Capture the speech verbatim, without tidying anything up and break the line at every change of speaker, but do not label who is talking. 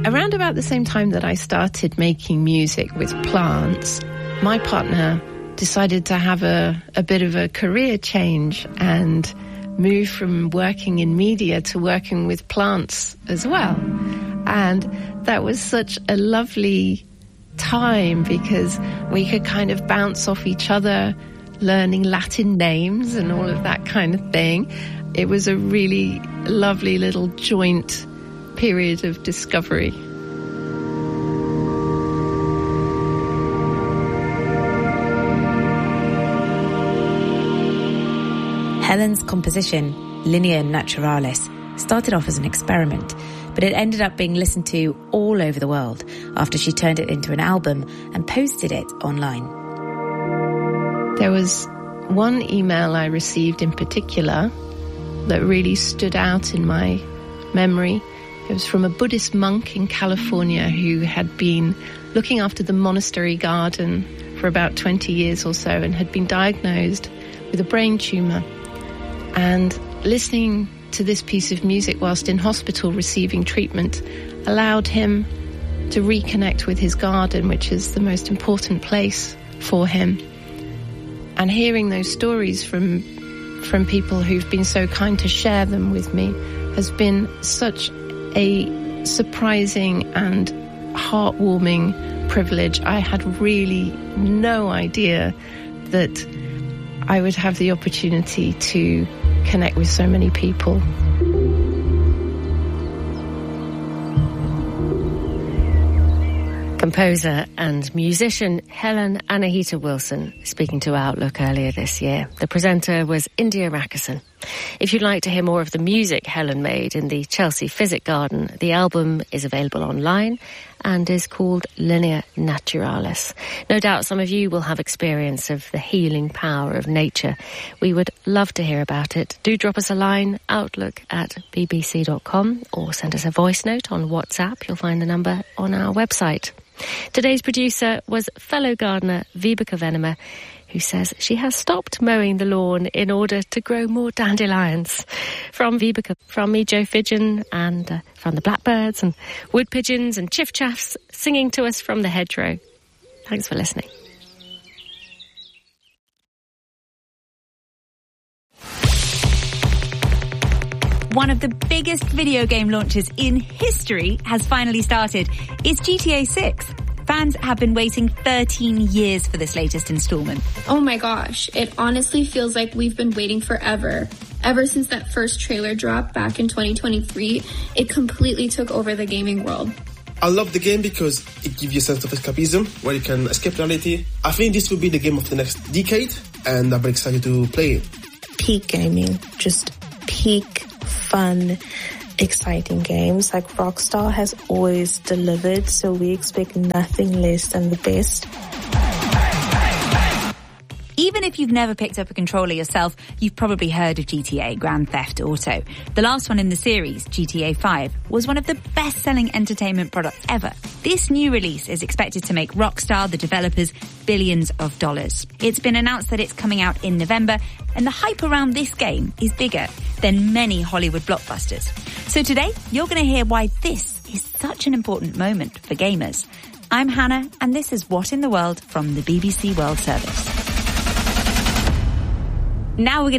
Around about the same time that I started making music with plants, my partner decided to have a, a bit of a career change and move from working in media to working with plants as well. And that was such a lovely time because we could kind of bounce off each other, learning Latin names and all of that kind of thing. It was a really lovely little joint period of discovery.
Helen's composition, Linea Naturalis, started off as an experiment, but it ended up being listened to all over the world after she turned it into an album and posted it online.
There was one email I received in particular that really stood out in my memory. It was from a Buddhist monk in California who had been looking after the monastery garden for about twenty years or so and had been diagnosed with a brain tumour. And listening to this piece of music whilst in hospital receiving treatment allowed him to reconnect with his garden, which is the most important place for him. And hearing those stories from from people who've been so kind to share them with me has been such a surprising and heartwarming privilege. I had really no idea that I would have the opportunity to connect with so many people.
Composer and musician Helen Anahita-Wilson speaking to Outlook earlier this year. The presenter was India Rakison. If you'd like to hear more of the music Helen made in the Chelsea Physic Garden, the album is available online and is called Linea Naturalis. No doubt some of you will have experience of the healing power of nature. We would love to hear about it. Do drop us a line, outlook at b b c dot com, or send us a voice note on WhatsApp. You'll find the number on our website. Today's producer was fellow gardener Vibeke Venema, who says she has stopped mowing the lawn in order to grow more dandelions. From Vibeke, from me, Joe Fidgen, and uh, from the blackbirds and wood pigeons and chiff-chaffs singing to us from the hedgerow. Thanks for listening.
One of the biggest video game launches in history has finally started. It's G T A six. Fans have been waiting thirteen years for this latest installment.
Oh my gosh, it honestly feels like we've been waiting forever. Ever since that first trailer dropped back in twenty twenty-three, it completely took over the gaming world.
I love the game because it gives you a sense of escapism where you can escape reality. I think this will be the game of the next decade, and I'm very excited to play it.
Peak gaming, just peak fun, exciting games. Like Rockstar has always delivered, so we expect nothing less than the best.
Even if you've never picked up a controller yourself, you've probably heard of G T A, Grand Theft Auto. The last one in the series, G T A five, was one of the best-selling entertainment products ever. This new release is expected to make Rockstar, the developers, billions of dollars. It's been announced that it's coming out in November, and the hype around this game is bigger than many Hollywood blockbusters. So today, you're going to hear why this is such an important moment for gamers. I'm Hannah, and this is What in the World from the B B C World Service. Now we're going